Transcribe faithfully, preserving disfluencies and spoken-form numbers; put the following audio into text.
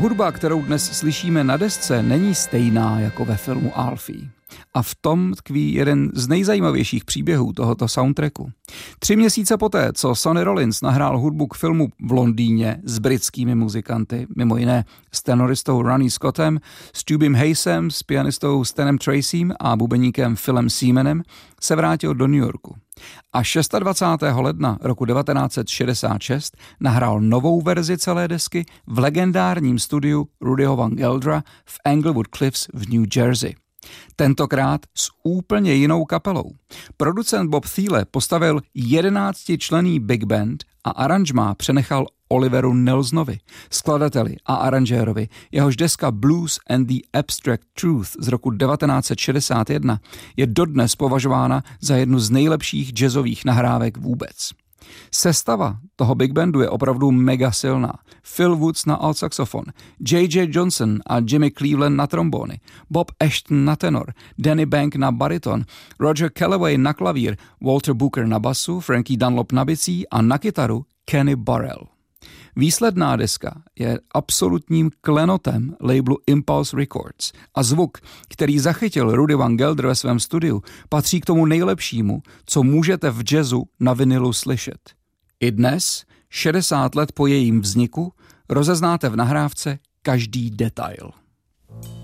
Hudba, kterou dnes slyšíme na desce, není stejná jako ve filmu Alfie. A v tom tkví jeden z nejzajímavějších příběhů tohoto soundtracku. Tři měsíce poté, co Sonny Rollins nahrál hudbu k filmu v Londýně s britskými muzikanty, mimo jiné s tenoristou Ronnie Scottem, s Tubim Hayesem, s pianistou Stanem Tracym a bubeníkem Philem Seamanem, se vrátil do New Yorku. A dvacátého šestého ledna roku devatenáct set šedesát šest nahrál novou verzi celé desky v legendárním studiu Rudyho Van Geldera v Englewood Cliffs v New Jersey. Tentokrát s úplně jinou kapelou. Producent Bob Thiele postavil jedenáctičlenný big band a aranžmá přenechal Oliveru Nelsonovi, skladateli a aranžérovi, jehož deska Blues and the Abstract Truth z roku devatenáct set šedesát jedna je dodnes považována za jednu z nejlepších jazzových nahrávek vůbec. Sestava toho big bandu je opravdu mega silná. Phil Woods na altsaxofon, J J Johnson a Jimmy Cleveland na trombony, Bob Ashton na tenor, Danny Bank na bariton, Roger Calloway na klavír, Walter Booker na basu, Frankie Dunlop na bicí a na kytaru Kenny Burrell. Výsledná deska je absolutním klenotem labelu Impulse Records a zvuk, který zachytil Rudy Van Gelder ve svém studiu, patří k tomu nejlepšímu, co můžete v jazzu na vinilu slyšet. I dnes, šedesát let po jejím vzniku, rozeznáte v nahrávce každý detail.